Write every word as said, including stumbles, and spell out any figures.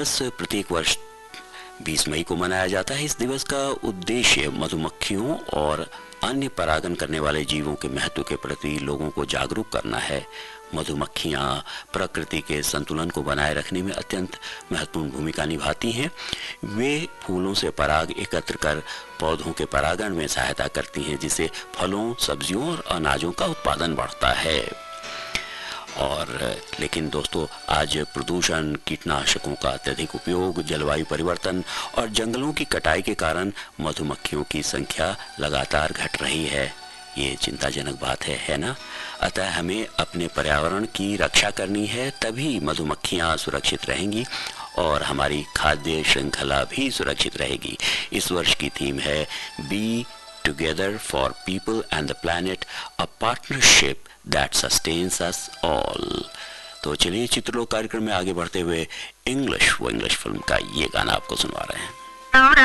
दिवस प्रत्येक वर्ष बीस मई को मनाया जाता है। इस दिवस का उद्देश्य मधुमक्खियों और अन्य परागन करने वाले जीवों के महत्व के प्रति लोगों को जागरूक करना है। मधुमक्खियां प्रकृति के संतुलन को बनाए रखने में अत्यंत महत्वपूर्ण भूमिका निभाती हैं। वे फूलों से पराग एकत्र कर पौधों के परागण में सहायता करती हैं, जिससे फलों, सब्जियों और अनाजों का उत्पादन बढ़ता है। और लेकिन दोस्तों, आज प्रदूषण, कीटनाशकों का अत्यधिक उपयोग, जलवायु परिवर्तन और जंगलों की कटाई के कारण मधुमक्खियों की संख्या लगातार घट रही है। ये चिंताजनक बात है, है ना? अतः हमें अपने पर्यावरण की रक्षा करनी है, तभी मधुमक्खियां सुरक्षित रहेंगी और हमारी खाद्य श्रृंखला भी सुरक्षित रहेगी। इस वर्ष की थीम है be together for people and the planet, a partnership that sustains us all. तो चलिए चित्रलोक कार्यक्रम में आगे बढ़ते हुए इंग्लिश वो इंग्लिश फिल्म का ये गाना आपको सुनवा रहे हैं।